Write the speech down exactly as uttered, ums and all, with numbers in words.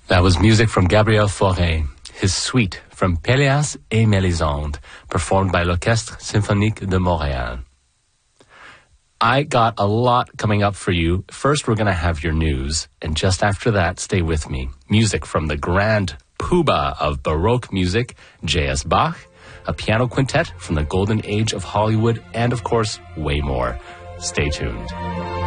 That was music from Gabriel Fauré, his suite from Péléas et Mélisande, performed by l'Orchestre Symphonique de Montréal. I got a lot coming up for you. First, we're going to have your news, and just after that, stay with me. Music from the grand poobah of Baroque music, J S Bach, a piano quintet from the golden age of Hollywood, and of course, way more. Stay tuned.